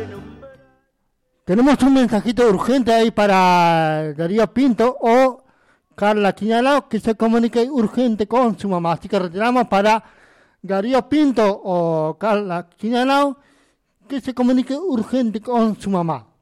Tenemos un mensajito urgente ahí para Darío Pinto o Carla Quiñalao, que se comunique urgente con su mamá. Así que retiramos para Darío Pinto o Carla Quiñalao, que se comunique urgente con su mamá.